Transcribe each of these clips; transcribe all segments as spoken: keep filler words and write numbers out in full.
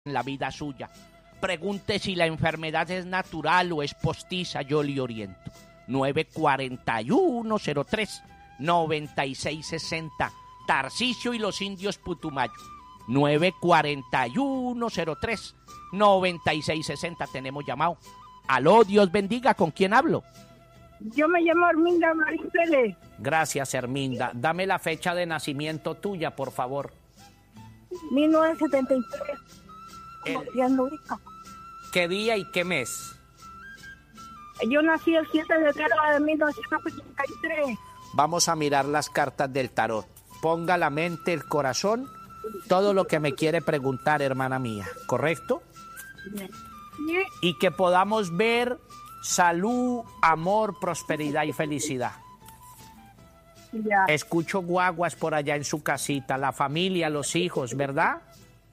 en la vida suya. Pregunte si la enfermedad es natural o es postiza, yo le oriento. nueve cuatro uno cero tres nueve seis seis cero, Tarcisio y los indios Putumayo. nueve cuatro uno cero tres nueve seis seis cero, tenemos llamado. Aló, Dios bendiga, ¿con quién hablo? Yo me llamo Herminda Marín Pérez. Gracias, Herminda. Dame la fecha de nacimiento tuya, por favor. mil novecientos setenta y tres. El... ¿Qué día y qué mes? Yo nací el siete de enero de mil novecientos setenta y tres. Vamos a mirar las cartas del tarot. Ponga la mente, el corazón, todo lo que me quiere preguntar, hermana mía, ¿correcto? Sí. Y que podamos ver salud, amor, prosperidad y felicidad. Ya. Escucho guaguas por allá en su casita, la familia, los hijos, ¿verdad?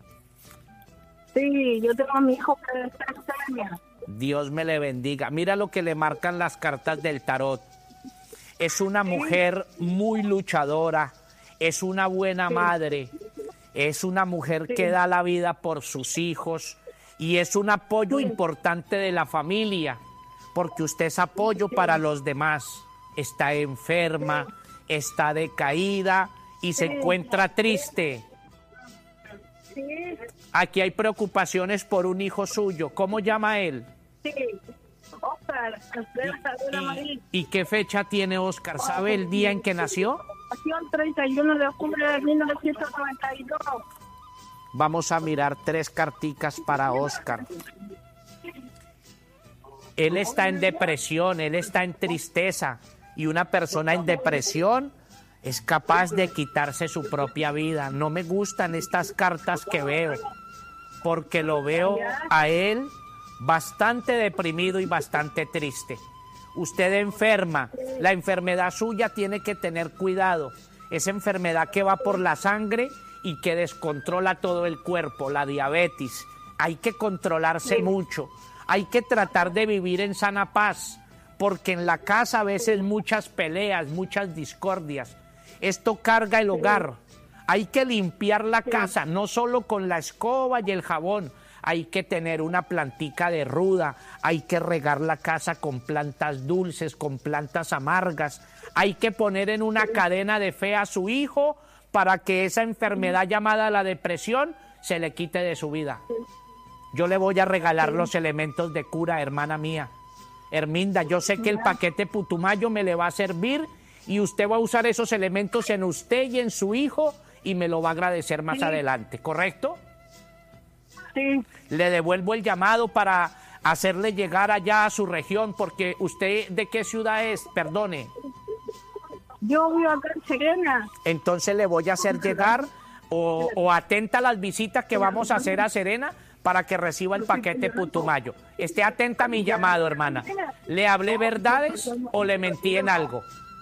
Sí, yo tengo a mi hijo que está enfermo. Dios me le bendiga. Mira lo que le marcan las cartas del tarot. Es una mujer muy luchadora, es una buena madre, es una mujer que da la vida por sus hijos y es un apoyo importante de la familia, porque usted es apoyo para los demás. Está enferma, está decaída y se encuentra triste. Aquí hay preocupaciones por un hijo suyo. ¿Cómo llama él? Sí, Oscar. ¿Y, y qué fecha tiene Oscar? ¿Sabe el día en que nació? Nació el treinta y uno de octubre de mil novecientos noventa y dos. Vamos a mirar tres carticas para Oscar. Él está en depresión, él está en tristeza. Y una persona en depresión es capaz de quitarse su propia vida. No me gustan estas cartas que veo, porque lo veo a él bastante deprimido y bastante triste. Usted enferma, la enfermedad suya tiene que tener cuidado. Esa enfermedad que va por la sangre y que descontrola todo el cuerpo, la diabetes. Hay que controlarse mucho, hay que tratar de vivir en sana paz, porque en la casa a veces muchas peleas, muchas discordias. Esto carga el hogar. Hay que limpiar la casa, no solo con la escoba y el jabón. Hay que tener una plantica de ruda, hay que regar la casa con plantas dulces, con plantas amargas. Hay que poner en una cadena de fe a su hijo para que esa enfermedad llamada la depresión se le quite de su vida. Yo le voy a regalar los elementos de cura, hermana mía. Herminda, yo sé que el paquete Putumayo me le va a servir y usted va a usar esos elementos en usted y en su hijo y me lo va a agradecer más adelante, ¿correcto? Sí. Le devuelvo el llamado para hacerle llegar allá a su región, porque usted, ¿de qué ciudad es? Perdone. Yo vivo acá en Serena. Entonces le voy a hacer llegar o, o atenta a las visitas que vamos a hacer a Serena para que reciba el paquete Putumayo. Esté atenta a mi llamado, hermana. ¿Le hablé verdades o le mentí en algo?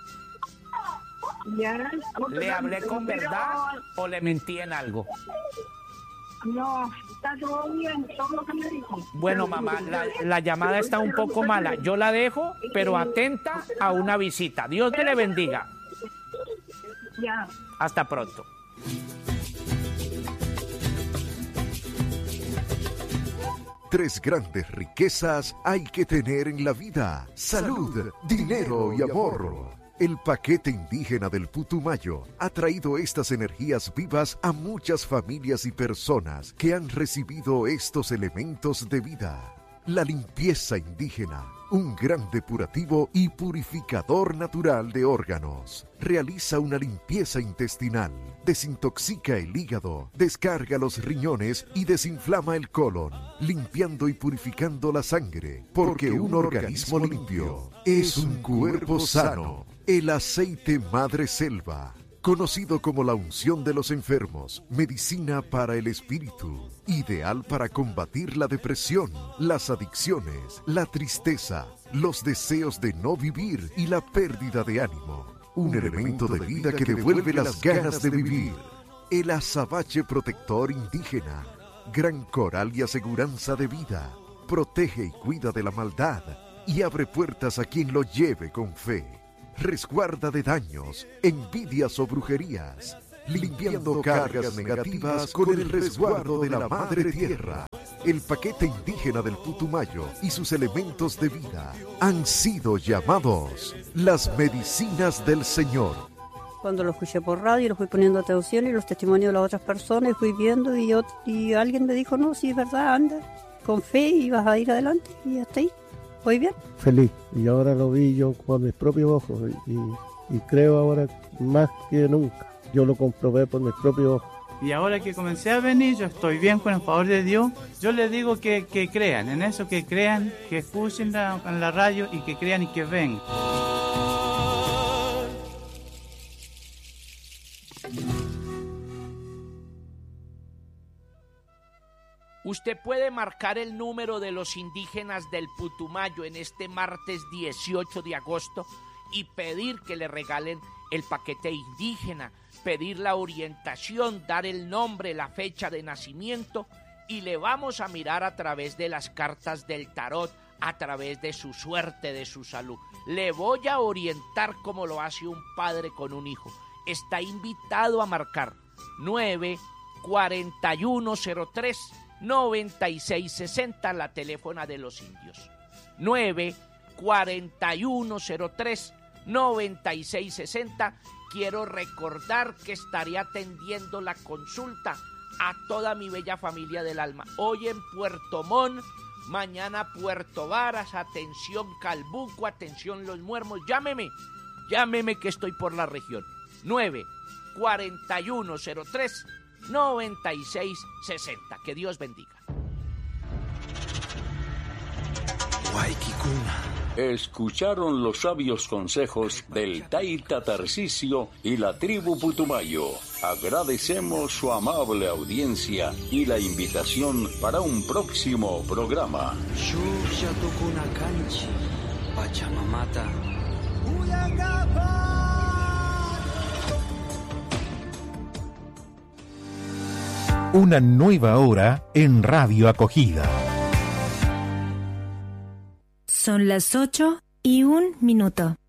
Ya. ¿Le hablé con verdad o le mentí en algo? No, está todo bien, todo lo que me dijo. Bueno, mamá, la, la llamada está un poco mala. Yo la dejo, pero atenta a una visita. Dios me le bendiga. Ya. Hasta pronto. Tres grandes riquezas hay que tener en la vida: salud, dinero y amor. El paquete indígena del Putumayo ha traído estas energías vivas a muchas familias y personas que han recibido estos elementos de vida. La limpieza indígena, un gran depurativo y purificador natural de órganos. Realiza una limpieza intestinal, desintoxica el hígado, descarga los riñones y desinflama el colon, limpiando y purificando la sangre, porque un organismo limpio es un cuerpo sano. El aceite Madre Selva, conocido como la unción de los enfermos, medicina para el espíritu, ideal para combatir la depresión, las adicciones, la tristeza, los deseos de no vivir y la pérdida de ánimo. Un elemento de vida que devuelve las ganas de vivir. El azabache protector indígena, gran coral y aseguranza de vida. Protege y cuida de la maldad y abre puertas a quien lo lleve con fe. Resguarda de daños, envidias o brujerías. limpiando cargas negativas con el resguardo de la Madre Tierra. El paquete indígena del Putumayo y sus elementos de vida han sido llamados las medicinas del Señor. Cuando lo escuché por radio, lo fui poniendo atención y los testimonios de las otras personas, y fui viendo y, yo, y alguien me dijo, no, sí es verdad, anda, con fe y vas a ir adelante, y hasta ahí, voy bien. Feliz, y ahora lo vi yo con mis propios ojos, y, y creo ahora más que nunca, yo lo comprobé por mis propios ojos. Y ahora que comencé a venir, yo estoy bien con el favor de Dios. Yo les digo que, que crean, en eso que crean, que escuchen la, en la radio y que crean y que ven. Usted puede marcar el número de los indígenas del Putumayo en este martes dieciocho de agosto y pedir que le regalen el paquete indígena, pedir la orientación, dar el nombre, la fecha de nacimiento, y le vamos a mirar a través de las cartas del tarot, a través de su suerte, de su salud. Le voy a orientar como lo hace un padre con un hijo. Está invitado a marcar nueve cuatro uno cero tres noventa y seis sesenta, la teléfona de los indios. nueve cuatro uno cero tres noventa y seis sesenta. Quiero recordar que estaré atendiendo la consulta a toda mi bella familia del alma. Hoy en Puerto Montt, mañana Puerto Varas, atención Calbuco, atención Los Muermos. Llámeme, llámeme que estoy por la región. nueve cuatro uno cero tres noventa y seis sesenta. Que Dios bendiga. Escucharon los sabios consejos del Taita Tarcisio y la tribu Putumayo. Agradecemos su amable audiencia y la invitación para un próximo programa. Una nueva hora en Radio Acogida. Son las ocho y un minuto.